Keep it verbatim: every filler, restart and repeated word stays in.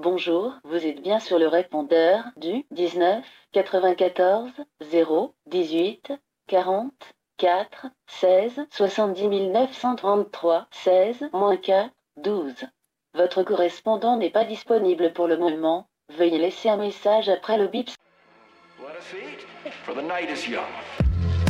Bonjour, vous êtes bien sur le répondeur du dix-neuf quatre-vingt-quatorze zéro dix-huit quarante-quatre seize soixante-dix neuf cent trente-trois seize quatre douze. Votre correspondant n'est pas disponible pour le moment. Veuillez laisser un message après le bip. What a feat, for the night is young.